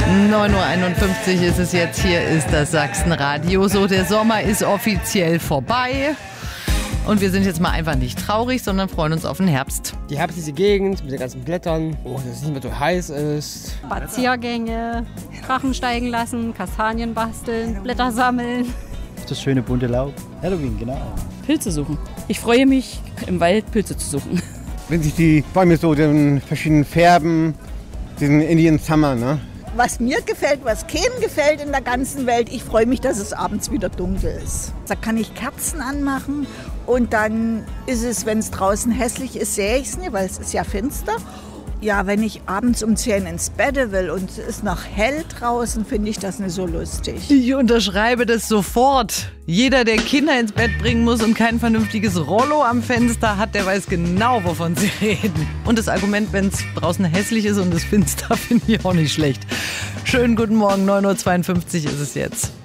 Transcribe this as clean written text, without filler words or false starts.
9:51 Uhr ist es jetzt. Hier ist das Sachsenradio. So, der Sommer ist offiziell vorbei. Und wir sind jetzt mal einfach nicht traurig, sondern freuen uns auf den Herbst. Die herbstliche Gegend mit den ganzen Blättern, dass es nicht mehr so heiß ist. Spaziergänge, Drachen steigen lassen, Kastanien basteln, Blätter sammeln. Das schöne bunte Laub. Halloween, genau. Pilze suchen. Ich freue mich, im Wald Pilze zu suchen. Wenn sich die Bäume so in verschiedenen Färben, diesen Indian Summer, ne? Was mir gefällt, was keinem gefällt in der ganzen Welt, ich freue mich, dass es abends wieder dunkel ist. Da kann ich Kerzen anmachen und dann ist es, wenn es draußen hässlich ist, sehe ich es nicht, weil es ist ja finster. Ja, wenn ich abends um 10 ins Bett will und es ist noch hell draußen, finde ich das nicht so lustig. Ich unterschreibe das sofort. Jeder, der Kinder ins Bett bringen muss und kein vernünftiges Rollo am Fenster hat, der weiß genau, wovon sie reden. Und das Argument, wenn es draußen hässlich ist und es finster, finde ich auch nicht schlecht. Schönen guten Morgen, 9:52 Uhr ist es jetzt.